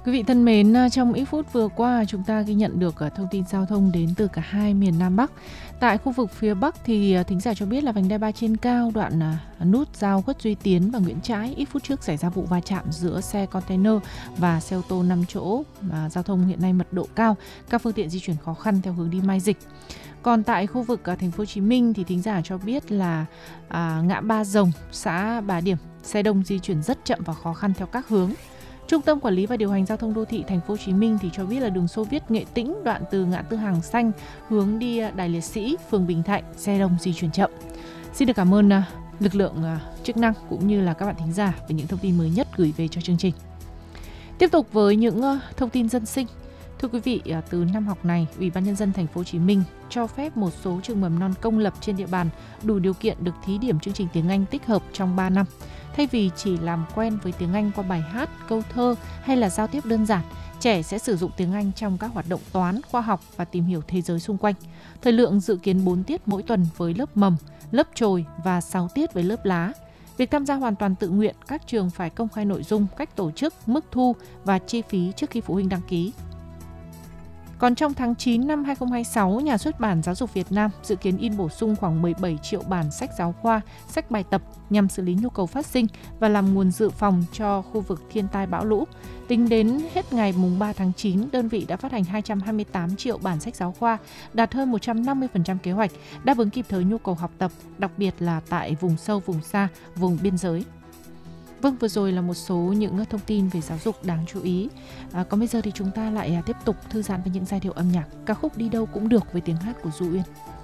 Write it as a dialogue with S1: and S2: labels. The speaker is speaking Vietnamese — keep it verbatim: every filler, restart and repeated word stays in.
S1: Quý vị thân mến, trong ít phút vừa qua chúng ta ghi nhận được thông tin giao thông đến từ cả hai miền Nam Bắc. Tại khu vực phía Bắc thì thính giả cho biết là vành đai ba trên cao đoạn nút giao Khuất Duy Tiến và Nguyễn Trãi ít phút trước xảy ra vụ va chạm giữa xe container và xe ô tô năm chỗ. Và giao thông hiện nay mật độ cao, các phương tiện di chuyển khó khăn theo hướng đi Mai Dịch. Còn tại khu vực thành phố Hồ Chí Minh thì thính giả cho biết là à, ngã ba Rồng, xã Bà Điểm, xe đông di chuyển rất chậm và khó khăn theo các hướng. Trung tâm Quản lý và Điều hành Giao thông Đô thị Thành phố Hồ Chí Minh thì cho biết là đường Xô Viết Nghệ Tĩnh đoạn từ ngã tư Hàng Xanh hướng đi Đài Liệt Sĩ, phường Bình Thạnh, xe đông di chuyển chậm. Xin được cảm ơn uh, lực lượng uh, chức năng cũng như là các bạn thính giả về những thông tin mới nhất gửi về cho chương trình. Tiếp tục với những uh, thông tin dân sinh. Thưa quý vị, uh, từ năm học này, Ủy ban Nhân dân Thành phố Hồ Chí Minh cho phép một số trường mầm non công lập trên địa bàn đủ điều kiện được thí điểm chương trình tiếng Anh tích hợp trong ba năm. Thay vì chỉ làm quen với tiếng Anh qua bài hát, câu thơ hay là giao tiếp đơn giản, trẻ sẽ sử dụng tiếng Anh trong các hoạt động toán, khoa học và tìm hiểu thế giới xung quanh. Thời lượng dự kiến bốn tiết mỗi tuần với lớp mầm, lớp chồi và sáu tiết với lớp lá. Việc tham gia hoàn toàn tự nguyện, các trường phải công khai nội dung, cách tổ chức, mức thu và chi phí trước khi phụ huynh đăng ký. Còn trong tháng chín năm hai không hai sáu, Nhà xuất bản Giáo dục Việt Nam dự kiến in bổ sung khoảng mười bảy triệu bản sách giáo khoa, sách bài tập nhằm xử lý nhu cầu phát sinh và làm nguồn dự phòng cho khu vực thiên tai bão lũ. Tính đến hết ngày ba tháng chín, đơn vị đã phát hành hai trăm hai mươi tám triệu bản sách giáo khoa, đạt hơn một trăm năm mươi phần trăm kế hoạch, đáp ứng kịp thời nhu cầu học tập, đặc biệt là tại vùng sâu, vùng xa, vùng biên giới. Vâng, vừa rồi là một số những thông tin về giáo dục đáng chú ý. À, còn bây giờ thì chúng ta lại tiếp tục thư giãn với những giai điệu âm nhạc. Ca khúc Đi Đâu Cũng Được với tiếng hát của Du Uyên.